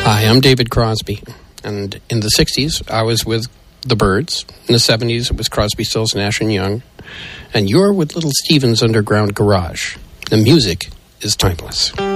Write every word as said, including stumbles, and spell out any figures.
Hi, I'm David Crosby, and in the sixties, I was with the Byrds. In the seventies, it was Crosby, Stills, Nash and Young, and you're with Little Steven's Underground Garage. The music is timeless.